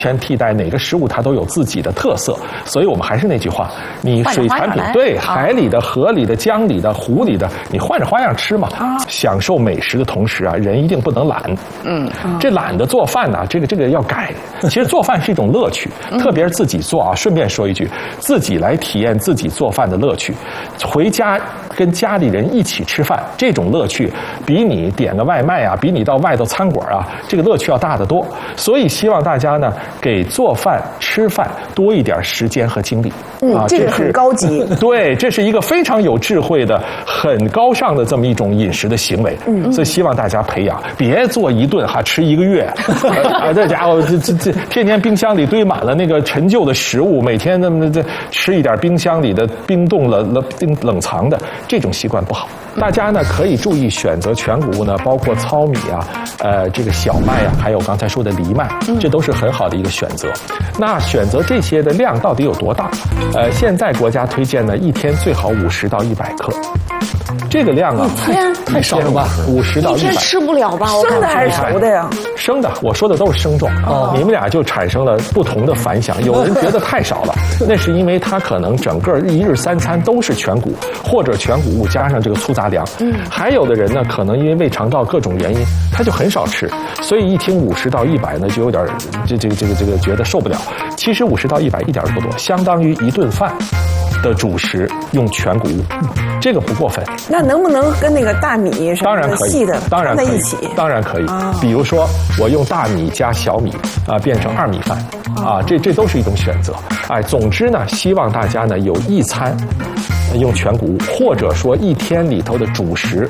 全替代哪个食物它都有自己的特色，所以我们还是那句话，你水产品对海里的、河里的、江里的、湖里的，你换着花样吃嘛。享受美食的同时啊，人一定不能懒。这懒得做饭呢，这个要改。其实做饭是一种乐趣，特别是自己做啊。顺便说一句，自己来体验自己做饭的乐趣，回家跟家里人一起吃饭，这种乐趣比你点个外卖啊，比你到外头餐馆啊，这个乐趣要大得多。所以希望大家呢，给做饭、吃饭多一点时间和精力。 这个很高级。 对，这是一个非常有智慧的、很高尚的这么一种饮食的行为。所以希望大家培养，别做一顿吃1个月。这家伙这天天冰箱里堆满了那个陈旧的食物，每天这吃一点冰箱里的冰冻冷藏的，这种习惯不好。大家呢可以注意选择全谷物呢，包括糙米啊，这个小麦啊，还有刚才说的藜麦，这都是很好的一个选择。那选择这些的量到底有多大？现在国家推荐呢，一天最好50到100克。这个量啊， 一天太少了吧？50到100， 一天吃不了吧？生的还是熟的呀？ 生的，我说的都是生状。你们俩就产生了不同的反响。有人觉得太少了，那是因为他可能整个1日3餐都是全谷，或者全谷物加上这个粗杂粮。还有的人呢，可能因为胃肠道各种原因，他就很少吃，所以一听50到100呢，就有点这个觉得受不了。其实50到100一点都不多，相当于1顿饭的主食用全谷物，这个不过分。 那能不能跟那个大米什么的细的放在一起？ 当然可以。比如说我用大米加小米变成2米饭这都是一种选择。总之呢，希望大家呢有一餐用全谷物，或者说一天里头的主食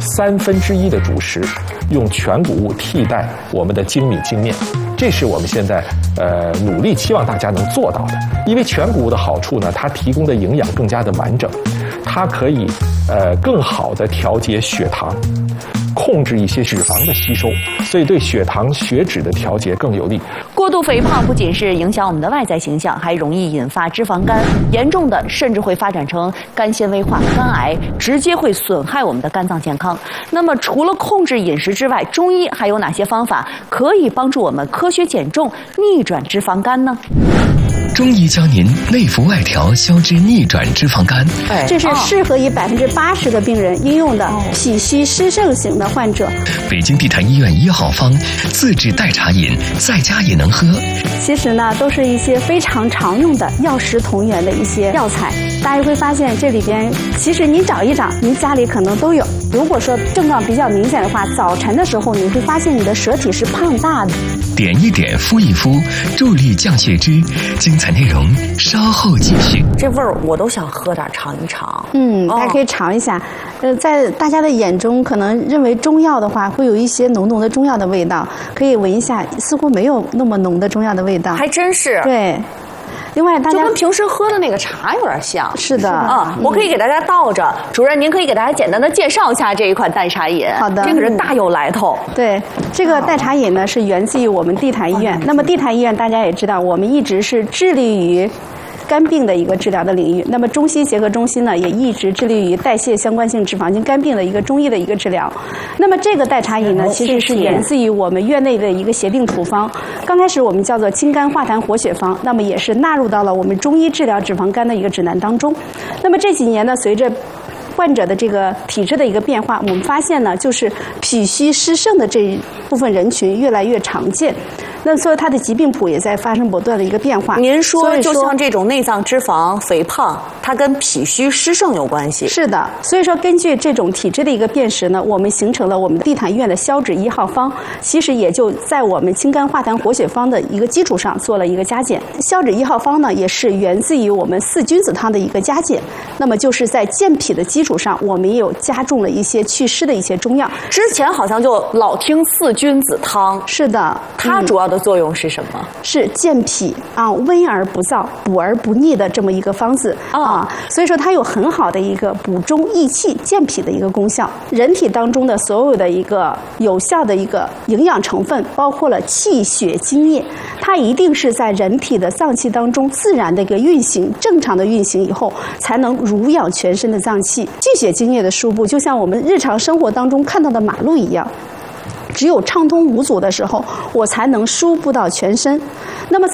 1/3的主食用全谷物替代我们的精米精面。这是我们现在努力期望大家能做到的。因为全谷物的好处呢，它提供的营养更加的完整，它可以更好的调节血糖，控制一些脂肪的吸收，所以对血糖血脂的调节更有利。 过度肥胖不仅是影响我们的外在形象，还容易引发脂肪肝，严重的甚至会发展成肝纤维化、肝癌，直接会损害我们的肝脏健康。那么除了控制饮食之外，中医还有哪些方法可以帮助我们科学减重、逆转脂肪肝呢？ 中医教您内服外调，消脂逆转脂肪肝。 这是适合于80%的病人应用的脾虚湿盛型的患者。 北京地坛医院1号方，自制代茶饮，在家也能喝。 其实呢，都是一些非常常用的药食同源的一些药材。大家会发现这里边，其实您找一找，您家里可能都有。如果说症状比较明显的话，早晨的时候你会发现你的舌体是胖大的。 点一点，敷一敷，助力降血脂。精彩内容稍后继续。 这味儿我都想喝点尝一尝。 大家可以尝一下。在大家的眼中，可能认为中药的话会有一些浓浓的中药的味道，可以闻一下，似乎没有那么浓的中药的味道。 还真是。 对。另外，大家就跟平时喝的那个茶有点像。 是的我可以给大家倒着。主任，您可以给大家简单的介绍一下这一款代茶饮。 好的， 这个是大有来头。 对，这个代茶饮呢是源自于我们地坛医院。那么地坛医院大家也知道，我们一直是致力于肝病的一个治疗的领域。那么中西结合中心呢，也一直致力于代谢相关性脂肪性肝病的一个中医的一个治疗。那么这个代茶饮呢，其实是源自于我们院内的一个协定处方。刚开始我们叫做清肝化痰活血方，那么也是纳入到了我们中医治疗脂肪肝的一个指南当中。那么这几年呢，随着患者的这个体质的一个变化，我们发现呢，就是脾虚湿盛的这一部分人群越来越常见。那所以它的疾病谱也在发生不断的一个变化。 您说，就像这种内脏脂肪肥胖，它跟脾虚湿盛有关系？ 是的。所以说，根据这种体质的一个辨识呢，我们形成了我们地坛医院的消脂1号方，其实也就在我们清肝化痰活血方的一个基础上做了一个加减。消脂1号方呢，也是源自于我们4君子汤的一个加减。那么就是在健脾的基础上，我们也有加重了一些祛湿的一些中药。 之前好像就老听4君子汤。 是的。 它主要的作用是什么？ 是健脾温而不燥、补而不腻的这么一个方子所以说它有很好的一个补中益气、健脾的一个功效。人体当中的所有的一个有效的一个营养成分，包括了气血津液，它一定是在人体的脏器当中自然的一个运行、正常的运行以后，才能濡养全身的脏器。气血津液的输布，就像我们日常生活当中看到的马路一样。 只有畅通无阻的时候，我才能输布到全身。那么